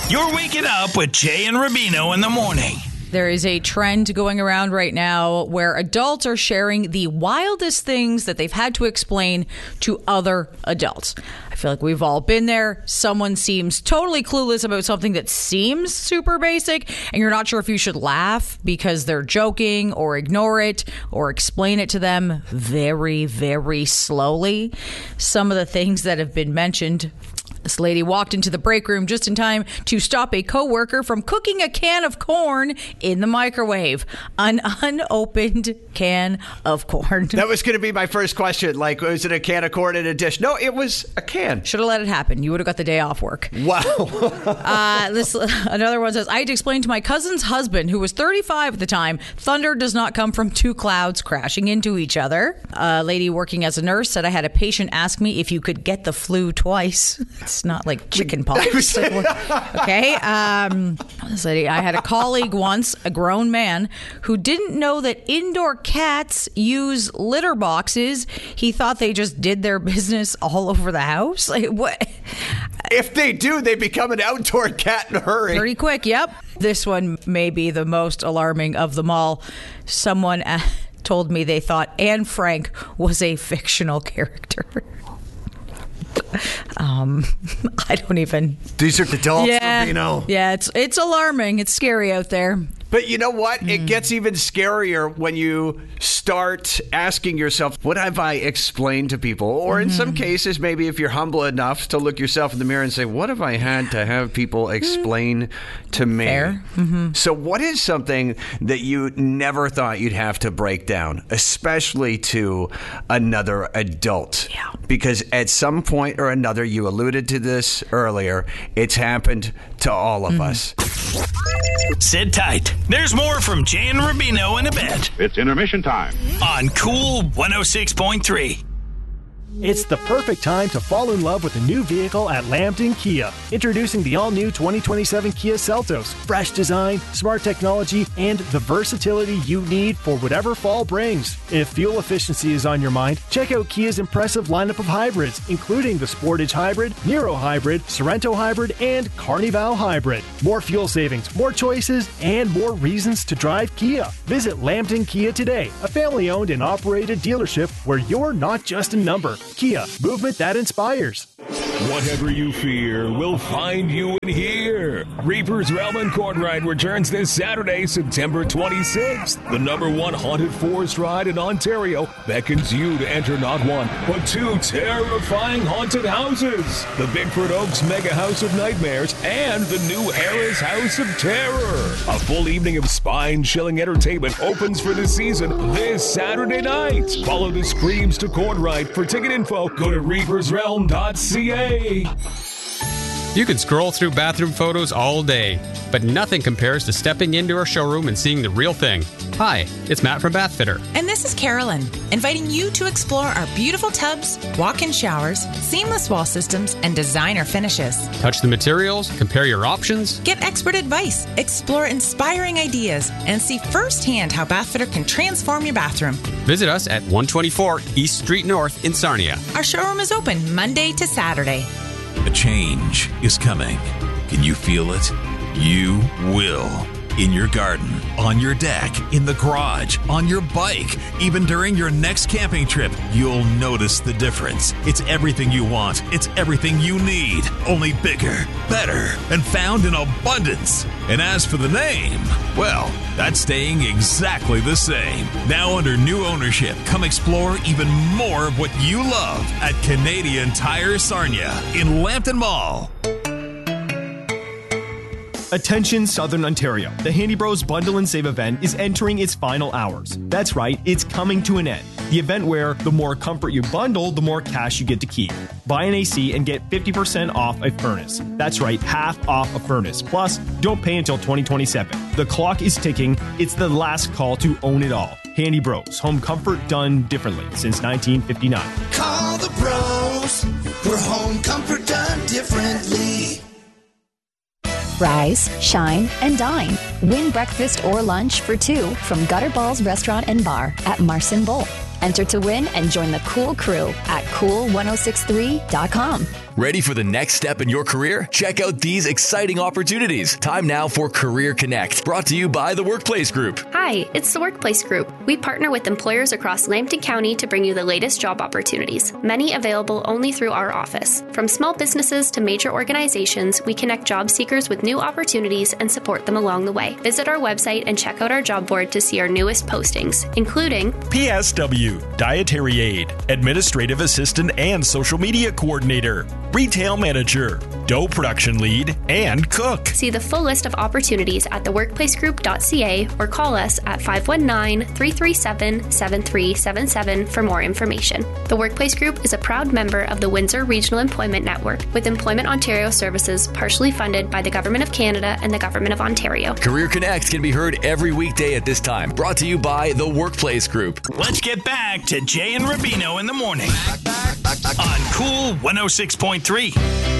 You're waking up with Jay and Rubino in the morning. There is a trend going around right now where adults are sharing the wildest things that they've had to explain to other adults. I feel like we've all been there. Someone seems totally clueless about something that seems super basic, and you're not sure if you should laugh because they're joking or ignore it or explain it to them very, very slowly. Some of the things that have been mentioned. This lady walked into the break room just in time to stop a coworker from cooking a can of corn in the microwave. An unopened can of corn. That was going to be my first question. Like, was it a can of corn in a dish? No, it was a can. Should have let it happen. You would have got the day off work. Wow. Another one says, I had to explain to my cousin's husband, who was 35 at the time, thunder does not come from two clouds crashing into each other. A lady working as a nurse said, I had a patient ask me if you could get the flu twice. It's not like chicken pox. Okay. This lady, I had a colleague once, a grown man, who didn't know that indoor cats use litter boxes. He thought they just did their business all over the house. Like, what? If they do, they become an outdoor cat in a hurry. Pretty quick, yep. This one may be the most alarming of them all. Someone told me they thought Anne Frank was a fictional character. I don't even. These are the adults, yeah, Rubino. Yeah, it's alarming. It's scary out there. But you know what? It gets even scarier when you start asking yourself, what have I explained to people? Or in some cases, maybe if you're humble enough to look yourself in the mirror and say, what have I had to have people explain to me? Fair. So what is something that you never thought you'd have to break down, especially to another adult? Yeah. Because at some point or another, you alluded to this earlier, it's happened to all of us. Sit tight. There's more from Jay and Rubino in a bit. It's intermission time. On Cool 106.3. It's the perfect time to fall in love with a new vehicle at Lambton Kia. Introducing the all-new 2027 Kia Seltos. Fresh design, smart technology, and the versatility you need for whatever fall brings. If fuel efficiency is on your mind, check out Kia's impressive lineup of hybrids, including the Sportage Hybrid, Niro Hybrid, Sorento Hybrid, and Carnival Hybrid. More fuel savings, more choices, and more reasons to drive Kia. Visit Lambton Kia today, a family-owned and operated dealership where you're not just a number. Kia, movement that inspires. Whatever you fear will find you in here. Reaper's Realm and Courtright returns this Saturday, September 26th. The #1 haunted forest ride in Ontario beckons you to enter not one, but two terrifying haunted houses. The Bigford Oaks Mega House of Nightmares and the new Harris House of Terror. A full evening of spine-chilling entertainment opens for the season this Saturday night. Follow the screams to Courtright. For ticket info, go to reapersrealm.ca. You can scroll through bathroom photos all day, but nothing compares to stepping into our showroom and seeing the real thing. Hi, it's Matt from Bathfitter. And this is Carolyn, inviting you to explore our beautiful tubs, walk-in showers, seamless wall systems, and designer finishes. Touch the materials, compare your options. Get expert advice, explore inspiring ideas, and see firsthand how Bathfitter can transform your bathroom. Visit us at 124 East Street North in Sarnia. Our showroom is open Monday to Saturday. A change is coming. Can you feel it? You will. In your garden, on your deck, in the garage, on your bike, even during your next camping trip, you'll notice the difference. It's everything you want. It's everything you need. Only bigger, better, and found in abundance. And as for the name, well, that's staying exactly the same. Now under new ownership, come explore even more of what you love at Canadian Tire Sarnia in Lambton Mall. Attention Southern Ontario. The Handy Bros Bundle and Save event is entering its final hours. That's right, it's coming to an end. The event where the more comfort you bundle, the more cash you get to keep. Buy an AC and get 50% off a furnace. That's right, half off a furnace. Plus, don't pay until 2027. The clock is ticking. It's the last call to own it all. Handy Bros. Home comfort done differently since 1959. Call the bros. We're home comfort done differently. Rise, shine, and dine. Win breakfast or lunch for two from Gutterballs Restaurant and Bar at Marson Bowl. Enter to win and join the cool crew at cool1063.com. Ready for the next step in your career? Check out these exciting opportunities. Time now for Career Connect, brought to you by the Workplace Group. Hi, it's the Workplace Group. We partner with employers across Lambton County to bring you the latest job opportunities, many available only through our office. From small businesses to major organizations, we connect job seekers with new opportunities and support them along the way. Visit our website and check out our job board to see our newest postings, including PSW, Dietary Aid, Administrative Assistant and Social Media Coordinator, Retail Manager, Dough Production Lead, and Cook. See the full list of opportunities at theworkplacegroup.ca or call us at 519-337-7377 for more information. The Workplace Group is a proud member of the Windsor Regional Employment Network, with Employment Ontario services partially funded by the Government of Canada and the Government of Ontario. Career Connect can be heard every weekday at this time, brought to you by the Workplace Group. Let's get back to Jay and Rubino in the morning on Cool 106.3.